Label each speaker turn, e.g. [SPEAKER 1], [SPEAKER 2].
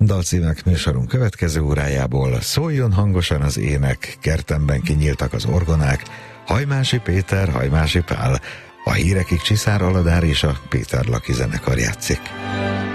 [SPEAKER 1] Dalcímek műsorunk következő órájából szóljon hangosan az ének, kertemben kinyíltak az orgonák, Hajmási Péter, Hajmási Pál, a hírekig Csiszár Aladár és a Péter Laki zenekar játszik.